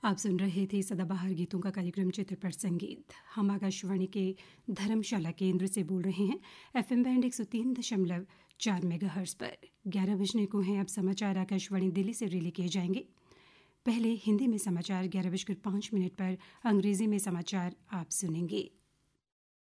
आप सुन रहे थे सदाबहार गीतों का कार्यक्रम चित्रपट संगीत। हम आकाशवाणी के धर्मशाला केंद्र से बोल रहे हैं। एफएम बैंड 103.4 मेगाहर्ट्ज पर 11 बजने को हैं। अब समाचार आकाशवाणी दिल्ली से रिले किए जाएंगे। पहले हिंदी में समाचार 11:05 पर, अंग्रेजी में समाचार आप सुनेंगे।